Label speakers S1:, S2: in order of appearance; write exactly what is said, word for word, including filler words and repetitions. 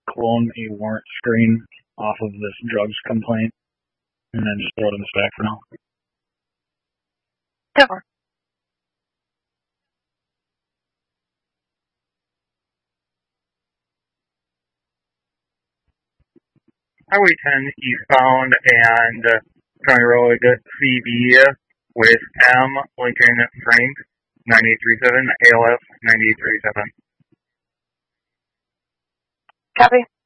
S1: clone a warrant screen off of this drugs complaint and then just throw it in the stack for now?
S2: Sure.
S3: Highway ten eastbound and County Road C B with M. Lincoln Frank, nine eight three seven, A L F nine eight three seven.
S2: Copy.